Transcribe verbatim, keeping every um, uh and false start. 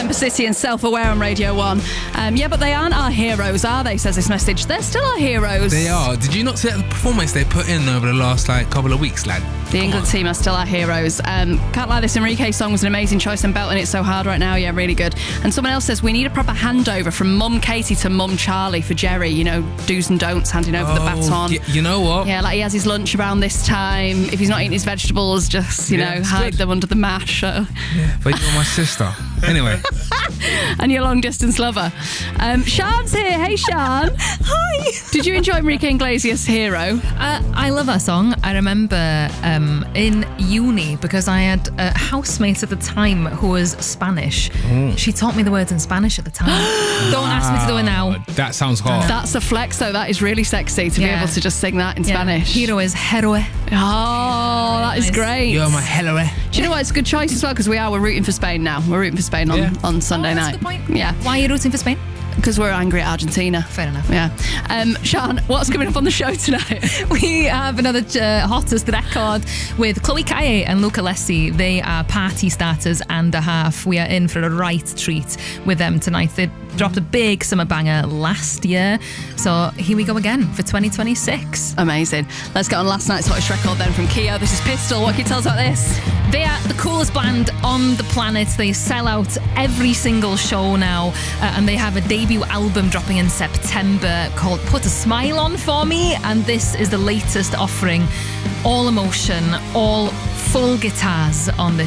Temper City and Self-Aware on Radio one. Um, yeah, but they aren't our heroes, are they, says this message. They're still our heroes. They are. Did you not see that performance they put in over the last like couple of weeks, lad? The England team are still our heroes. Um, can't lie, this Enrique song was an amazing choice and belting it so hard right now. Yeah, really good. And someone else says, we need a proper handover from Mum Katie to Mum Charlie for Jerry. You know, do's and don'ts, handing over oh, the baton. Y- you know what? Yeah, like he has his lunch around this time. If he's not eating his vegetables, just, you Yeah, know, it's hide good. them under the mash. So. Yeah, but you're my sister. Anyway. And your long distance lover. Um, Sian's here. Hey, Sian. Hi. Did you enjoy Enrique Iglesias' Hero? Uh, I love her song. I remember um, in uni, because I had a housemate at the time who was Spanish. Mm. She taught me the words in Spanish at the time. Don't ask me to do it now. That sounds hard. That's a flex, though. That is really sexy to Yeah. be able to just sing that in Yeah. Spanish. Hero is héroe. Oh, that is Nice. great. You're my hello. Do you know what? It's a good choice as well, because we are. We're rooting for Spain now. We're rooting for Spain on, Yeah. on Sunday Oh, that's night. a good point. Yeah, Why are you rooting for Spain? because we're angry at Argentina. Fair enough. Yeah. Um, Sian, what's coming up on the show tonight? We have another uh, hottest record with Chloe Kaye and Luca Lessi. They are party starters and a half. We are in for a right treat with them tonight. They dropped a big summer banger last year. So here we go again for twenty twenty-six. Amazing. Let's get on last night's hottest record then from Keo. This is Pistol. What can you tell us about this? They are the coolest band on the planet. They sell out every single show now, uh, and they have a debut album dropping in September called Put a Smile On For Me, and this is the latest offering. All emotion, all full guitars on this